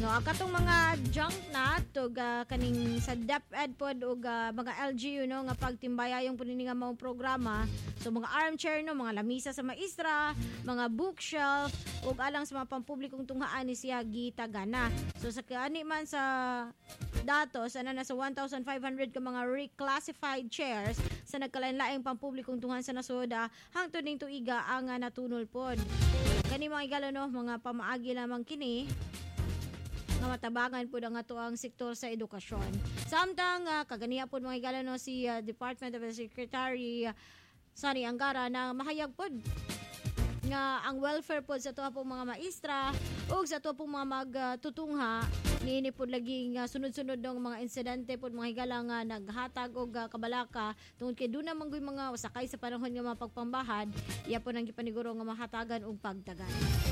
No, katong mga junk na tug kaning sa DepEd pod ug mga LGU no nga pagtimbayayong pud ni nga mao programa. So mga armchair no, mga lamisa sa maestra, mga bookshelf ug alang sa mga pampublikong tunghaan ni siya gitagana. So sa kani man sa datos ana na sa 1,500 ka mga reclassified chairs sa nagkalain-laing pampublikong tunghan sa nasod hangtod ning tuiga ang natunol pod. Kani mga igalo no, mga pamaagi lamang kini nga matabangan po ang ato ang sektor sa edukasyon. Samtang kaganiya po mga igala no si Department of the Secretary Sani Angara na mahayag pod nga ang welfare pod sa ato pong mga maestra ug sa ato pong mga magtutungha niini pod lagi nga sunod-sunod ng mga insidente pod mga higala nga naghatag og kabalaka tungod kay duna manggoy mga usakay sa panahon nga mga pagpambahad iya po nang gipaniguro nga mahatagan og pagdagan.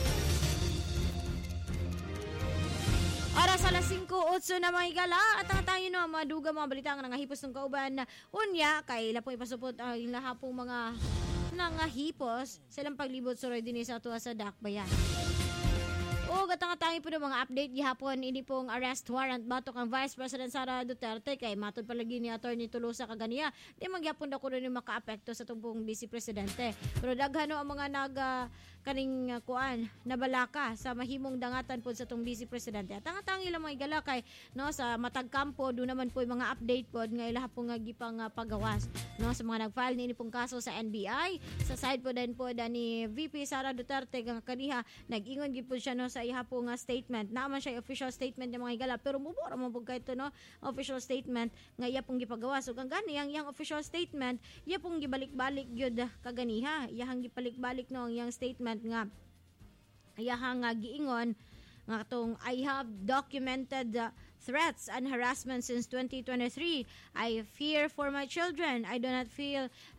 Oras alas 5:08 na mga higala at ang tayo no maduga mga balita nga nangahipos ng kauban unya kay ila po ipasupot ang laha pong mga nangahipos silang paglibot suroy din sa ato sa Dakbayan. O gatang-tangi po ng mga update gihapon ini pong arrest warrant batok ang Vice President Sara Duterte kay matod palagi ni Attorney Tolosa kaganiya di magyapon daw kuno ni makaapekto sa tumpong Vice Presidente. Pero daghano ang mga kaning kuan nabalaka sa mahimong dangatan pod sa tong Vice Presidente. At ang tangi lang mga igala kay no sa matag kampo do naman po yung mga update pod nga ilaha po nga gipang pagawas no sa mga nagfile ni pong kaso sa NBI sa side po din po ni VP Sara Duterte nga kaniha nag-ingon gid po siya no sa iha po nga statement naman siya official statement ng mga igala pero mubura mo pud kay no official statement nga iya pong gipagawas ug ang gani yang official statement iya pong gibalik-balik gyud kaganiha iyang gibalik-balik no ang yang statement nga iyang giingon nga tong I have documented threats and harassment since 2023. I fear for my children. I do not feel